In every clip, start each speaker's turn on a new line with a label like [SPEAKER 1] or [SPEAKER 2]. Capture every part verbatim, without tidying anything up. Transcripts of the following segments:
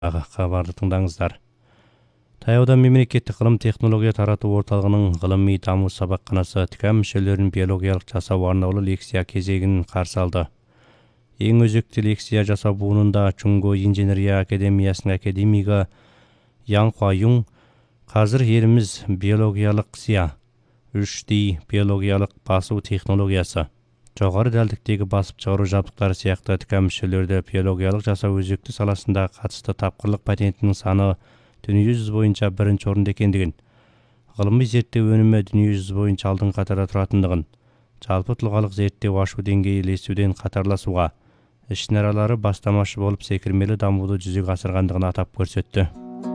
[SPEAKER 1] Хабарды тыңдаңыздар. Таяуда мемлекеттік ғылым технология тарату орталығының ғылыми даму сабақханасы ТКАМ мүшелерін биологиялық жасау арнаулы лекция кезегін қарсы алды. Ең өзекті лекция жасау буынында Чунго инженерия академиясының академигі Ян Хуаюң қазір еліміз биологиялық сия үш дэ биологиялық басу технологиясы, жоғары дәлдіктегі басып шығару жабдықтары сияқты ТКАМ мүшелерді биологиялық жасау өзекті саласында қатысты тапқырлық патентінің саны дүние жүзі бойынша бірінші орында екендігін, ғылыми зерттеу өнімі дүние жүзі бойынша алдыңғы қатарда тұратындығын, жалпы тұлғалық зерттеу ашу деңгейі ілесуден қатарласуға, іс-шаралары бастамашы болып секірмелі дамуды жүзеге асырғандығын атап көрсетті.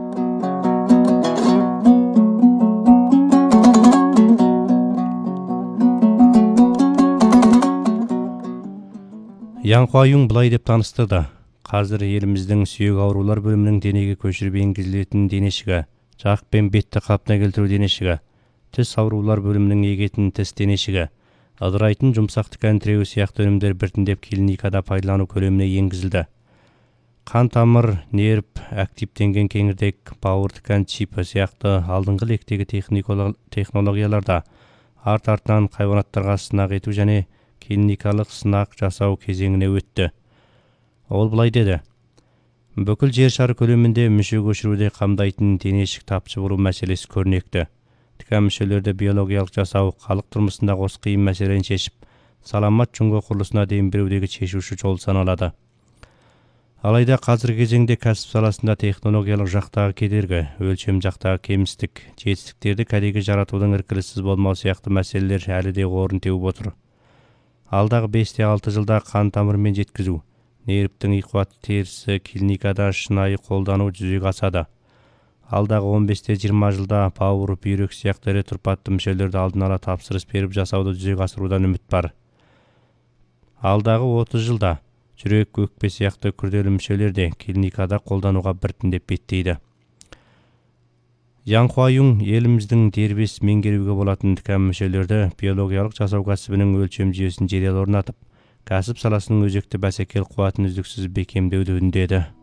[SPEAKER 1] Ян Хуаюң былай деп таныстырды. Қазір еліміздің сүйек аурулар бөлімінің денеге көшіріп енгізілетін денешігі, жақ пен бетті қалпына келтіру денешігі, тіс аурулар бөлімінің егетін тіс денешігі, ыдырайтын жұмсақ тікан тіреуі сияқты өнімдер біртіндеп клиникада пайдалану көлеміне енгізілді. Қан тамыр, нерв, активтенген кеңірдек, бауыр тікан чипі сияқты алдыңғы лектегі технологияларда арт-артынан хайуанаттарға сынақ ету және клиникалық сынақ жасау кезеңіне өтті. Ол былай деді: бүкіл жер шары көлемінде мүше көшіруде қамдайтын денешік тапшы болу мәселесі көрнекті. ТКАМ мүшелерді биологиялық жасау халық тұрмысындағы осы қиын мәселені шешіп, саламат Чунго құрылысына дем берудегі шешуші жол саналады. Алайда қазіргі кезеңде кәсіп саласында технологиялық жақтағы кедергі, өлшем жақтағы кемістік, жетістіктерді кәдеге жаратудың іркіліссіз болмау сияқты мәселелер әлі де орын теуіп отыр. Алдағы бес те алты жылда қан тамырмен жеткізу, нервтің иқуат терісі клиникада шынайы қолдану жүзеге асады. Алдағы он бес те жиырма жылда бауыр, бүйрек сияқты ірі тұрпатты мүшелерді алдын ала тапсырыс беріп жасауды жүзеге асырудан үміт бар. Алдағы отыз жылда жүрек, өкпе сияқты күрделі мүшелер де клиникада қолдануға біртіндеп беттейді. Ян Хуаюң еліміздің дербес меңгеруге болатын ТКАМ мүшелерді биологиялық жасау кәсібінің өлшем жүйесін жедел орнатып, кәсіп саласының өзекті бәсекелік қуатын үздіксіз бекемдеуді үндеді.